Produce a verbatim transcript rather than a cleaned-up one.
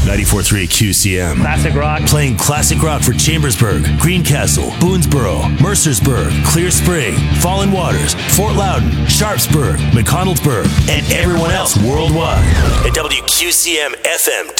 ninety-four point three Q C M. Classic rock. Playing classic rock for Chambersburg, Greencastle, Boonesboro, Mercersburg, Clear Spring, Fallen Waters, Fort Loudon, Sharpsburg, McConnellsburg, and everyone else worldwide at W Q C M F M